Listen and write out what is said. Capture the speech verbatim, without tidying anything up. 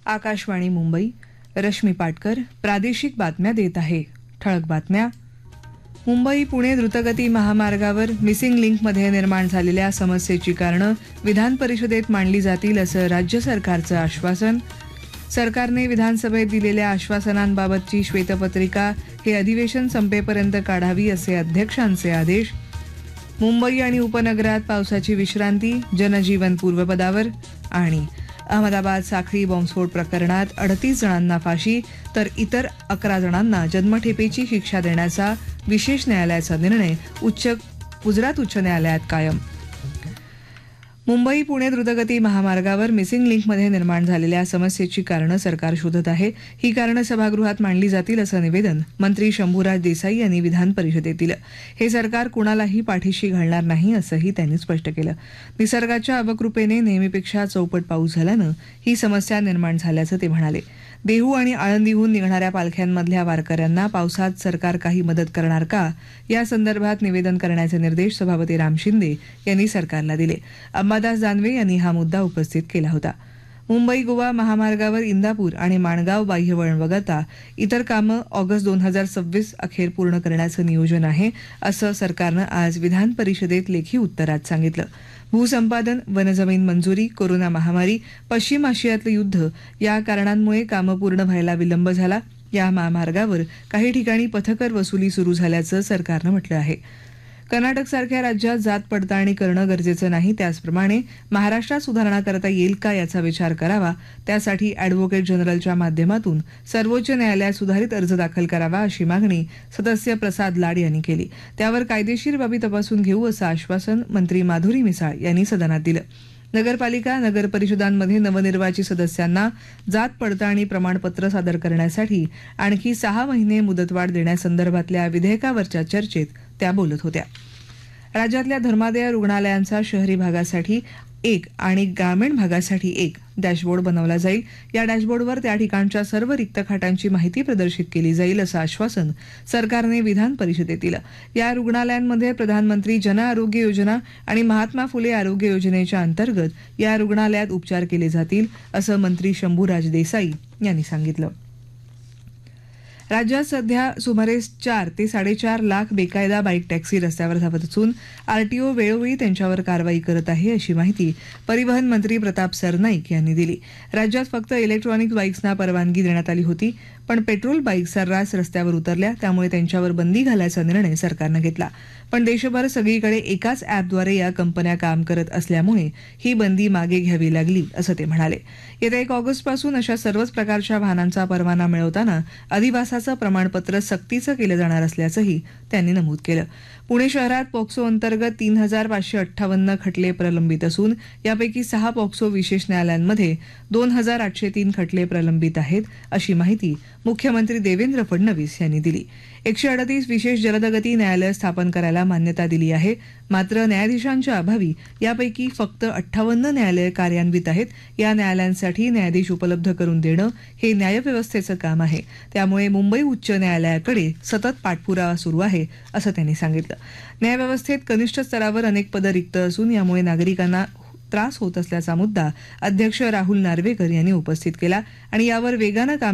आकाशवाणी मुंबई. रश्मी पाटकर प्रादेशिक बातम्या देत आहे. ठळक बातम्या. मुंबई पुणे द्रुतगती महामार्गावर मिसिंग लिंकमध्ये निर्माण झालेल्या समस्येची कारणं विधान परिषदेत मांडली जातील असं राज्य सरकारचं आश्वासन. सरकारने विधानसभेत दिलेल्या आश्वासनांबाबतची श्वेतपत्रिका हे अधिवेशन संपेपर्यंत काढावी असे अध्यक्षांचे आदेश. मुंबई आणि उपनगरात पावसाची विश्रांती, जनजीवन पूर्वपदावर. आणि अहमदाबाद साखळी बॉम्बस्फोट प्रकरणात अडतीस जणांना फाशी तर इतर अकरा जणांना जन्मठेपेची शिक्षा देण्याचा विशेष न्यायालयाचा निर्णय उच्च गुजरात उच्च न्यायालयात कायम. मुंबई पुणे द्रुतगती महामार्गावर मिसिंग लिंकमध्ये निर्माण झालेल्या समस्येची कारणं सरकार शोधत आहे. ही कारणं सभागृहात मांडली जातील असं निवेदन मंत्री शंभूराज देसाई यांनी विधान परिषदेत दिलं. हे सरकार कुणालाही पाठीशी घालणार नाही असंही त्यांनी स्पष्ट केलं. निसर्गाच्या अवकृपेने नेहमीपेक्षा चौपट पाऊस झाल्यानं ही समस्या निर्माण झाल्याचं ते म्हणाले. देहू आणि आळंदीहून निघणाऱ्या पालख्यांमधल्या वारकऱ्यांना पावसात सरकार काही मदत करणार का, या संदर्भात निवेदन करण्याचे निर्देश सभापती राम शिंदे यांनी सरकारला दिले. अंबादास दानवे यांनी हा मुद्दा उपस्थित केला होता. मुंबई गोवा महामार्गावर इंदापूर आणि माणगाव बाह्यवळण वगळता इतर कामं ऑगस्ट दोन हजार सव्वीस अखेर पूर्ण करण्याचं नियोजन आहे असं सरकारनं आज विधान परिषदेत लेखी उत्तरात सांगितलं. भूसंपादन, वनजमीन मंजुरी, कोरोना महामारी, पश्चिम आशियातलं युद्ध या कारणांमुळे कामं पूर्ण व्हायला विलंब झाला. या महामार्गावर काही ठिकाणी पथकर वसुली सुरू झाल्याचं सरकारनं म्हटलं आहे. कर्नाटकसारख्या राज्यात जात पडताळणी करणं गरजेचं नाही, त्याचप्रमाणे महाराष्ट्रात सुधारणा करता येईल का याचा विचार करावा. त्यासाठी अॅडव्होकेट जनरलच्या माध्यमातून सर्वोच्च न्यायालयात सुधारित अर्ज दाखल करावा अशी मागणी सदस्य प्रसाद लाड यांनी केली. त्यावर कायदेशीर बाबी तपासून घेऊ असं आश्वासन मंत्री माधुरी मिसाळ यांनी सदनात दिलं. नगरपालिका नगर परिषदांमध्ये नवनिर्वाचित सदस्यांना जात पडताळणी प्रमाणपत्र सादर करण्यासाठी आणखी सहा महिने मुदतवाढ देण्यासंदर्भातल्या विधेयकावरच्या चर्चेत त्या बोलत होत्या. राज्यातल्या धर्मादाय रुग्णालयांचा शहरी भागासाठी एक आणि ग्रामीण भागासाठी एक डॅशबोर्ड बनवला जाईल. या डॅशबोर्डवर त्या ठिकाणच्या सर्व रिक्त खाटांची माहिती प्रदर्शित केली जाईल असं आश्वासन सरकारने विधान परिषदेत दिलं. या रुग्णालयांमध्ये प्रधानमंत्री जन आरोग्य योजना आणि महात्मा फुले आरोग्य योजनेच्या अंतर्गत या रुग्णालयात उपचार केले जातील असं मंत्री शंभूराज देसाई यांनी सांगितलं. राज्यात सध्या सुमारे चार ते साडेचार लाख बेकायदा बाईक टॅक्सी रस्त्यावर धावत असून आरटीओ वेळोवेळी त्यांच्यावर कारवाई करत आहे अशी माहिती परिवहन मंत्री प्रताप सरनाईक यांनी दिली. राज्यात फक्त इलेक्ट्रॉनिक बाईक्सना परवानगी देण्यात आली होती, पण पेट्रोल बाईक सर्रास रस्त्यावर उतरल्या, त्यामुळे त्यांच्यावर बंदी घालायचा निर्णय सरकारनं घेतला. पण देशभर सगळीकडे एकाच ॲपद्वारे या कंपन्या काम करत असल्यामुळे ही बंदी मागे घ्यावी लागली असं ते म्हणाले. येत्या एक ऑगस्टपासून अशा सर्वच प्रकारच्या वाहनांचा परवाना मिळवताना अधिवासाचं प्रमाणपत्र सक्तीचं केलं जाणार असल्याचंही त्यांनी नमूद केलं. पुणे शहरात पॉक्सो अंतर्गत तीन हजार पाचशे अठ्ठावन्न खटले प्रलंबित असून यापैकी सहा पॉक्सो विशेष न्यायालयांमध्ये दोन हजार आठशे तीन खटले प्रलंबित आहेत अशी माहिती मुख्यमंत्री देवेंद्र फडणवीस यांनी दिली. एकशे अडतीस विशेष जलदगती न्यायालय स्थापन करायला मान्यता दिली आहे, मात्र न्यायाधीशांच्या अभावी यापैकी फक्त अठ्ठावन्न न्यायालय कार्यान्वित आहेत. या न्यायालयांसाठी न्यायाधीश उपलब्ध करून देणं हे न्यायव्यवस्थेचं काम आहे, त्यामुळे मुंबई उच्च न्यायालयाकडे सतत पाठपुरावा सुरू आहे असं त्यांनी सांगितलं. न्यायव्यवस्थेत कनिष्ठ स्तरावर अनेक पदं रिक्त असून यामुळे नागरिकांना त्रास होत असल्याचा मुद्दा अध्यक्ष राहुल नार्वेकर यांनी उपस्थित केला आणि यावर वेगानं काम